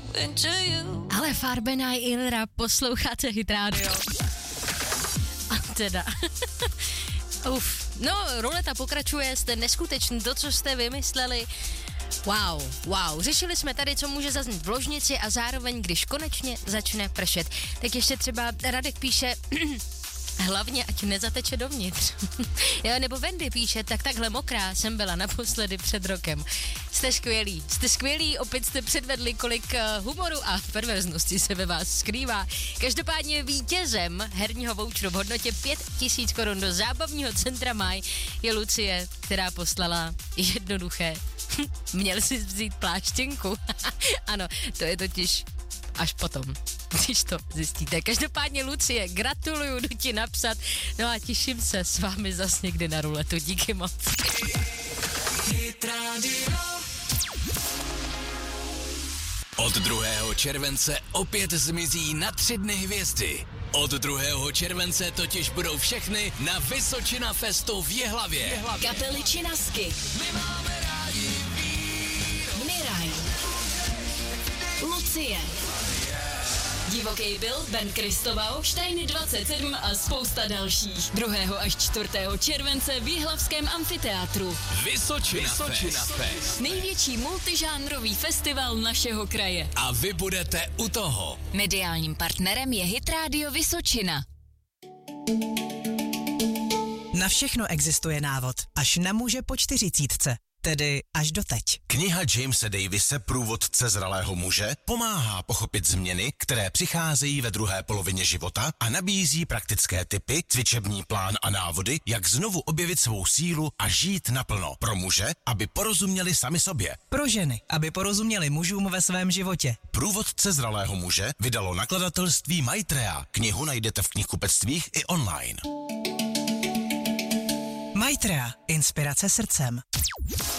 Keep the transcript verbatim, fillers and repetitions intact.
into you. Ale Farben a Ilra, posloucháte Hit Radio. A teda... Uf, no, ruleta pokračuje, jste neskuteční, to, co jste vymysleli. Wow, wow, řešili jsme tady, co může zaznít v ložnici a zároveň, když konečně začne pršet. Tak ještě třeba Radek píše... Hlavně, ať nezateče dovnitř. Jo, nebo Wendy píše, tak takhle mokrá jsem byla naposledy před rokem. Jste skvělí, jste skvělí, opět jste předvedli, kolik uh, humoru a perverznosti se ve vás skrývá. Každopádně vítězem herního voucheru v hodnotě pět tisíc korun do zábavního centra Maj je Lucie, která poslala jednoduché. Měl si vzít pláštěnku. Ano, to je totiž až potom, když to zjistíte. Každopádně, Lucie, gratuluju, jdu ti napsat. No a těším se s vámi zas někdy na ruletu. Díky moc. Od druhého července opět zmizí na tři dny hvězdy. Od druhého července totiž budou všechny na Vysočina Festu v Jihlavě. Jihlavě. Kapely Činasky. My máme rádi víno. Miraj. Lucie. Divoký Bill, Ben Kristovau, Štajny dvacet sedm a spousta dalších. druhého až čtvrtého července v Jihlavském amfiteátru. Vysočina, Vysočina Fest. Fest. Největší multižánrový festival našeho kraje. A vy budete u toho. Mediálním partnerem je Hit Radio Vysočina. Na všechno existuje návod, až na muže po čtyřicítce. Tedy až doteď. Kniha Jamese Davise Průvodce zralého muže pomáhá pochopit změny, které přicházejí ve druhé polovině života a nabízí praktické tipy, cvičební plán a návody, jak znovu objevit svou sílu a žít naplno. Pro muže, aby porozuměli sami sobě. Pro ženy, aby porozuměli mužům ve svém životě. Průvodce zralého muže vydalo nakladatelství Maitreya. Knihu najdete v knihkupectvích i online. Maitreya. Inspirace srdcem.